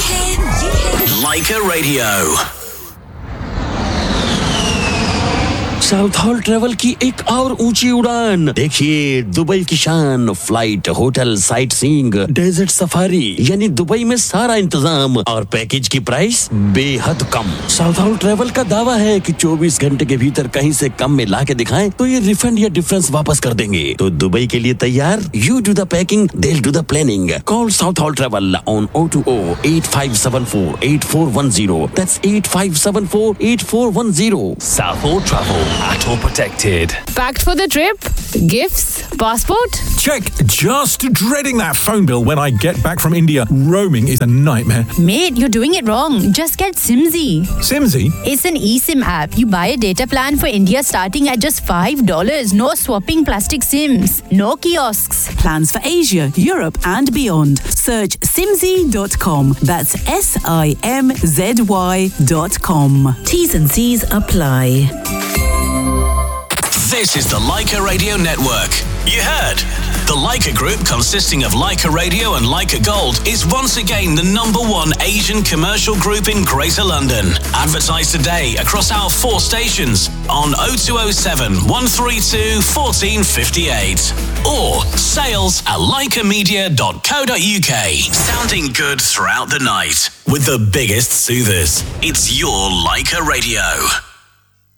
है Leica Radio। South hall travel की एक और ऊंची उड़ान। देखिए दुबई की शान, flight, hotel, sight seeing, desert safari, यानी दुबई में सारा इंतजाम और पैकेज की प्राइस बेहद कम। साउथ हॉल ट्रेवल का दावा है कि 24 घंटे के भीतर कहीं से कम में ला के दिखाएं तो ये रिफंड या डिफरेंस वापस कर देंगे। तो दुबई के लिए तैयार? You do the packing, they'll do the planning. Call South Hall Travel on 020-8574-8410. That's 8574-8410. South Hall Travel at all protected. Packed for the trip? Gifts? Passport? Check. Just dreading that phone bill when I get back from India. Roaming is a nightmare. Mate, you're doing it wrong. Just get Simsy. Simsy? It's an eSIM app. You buy a data plan for India starting at just $5. No swapping plastic SIMs. No kiosks. Plans for Asia, Europe and beyond. Search simzy.com. That's SIMZY.com. T's and C's apply. This is the Leica Radio Network. You heard? The Leica Group, consisting of Leica Radio and Leica Gold, is once again the #1 Asian commercial group in Greater London. Advertise today across our 4 stations on 0207 132 1458 or sales@leicamedia.co.uk. Sounding good throughout the night with the biggest soothers. It's your Leica Radio.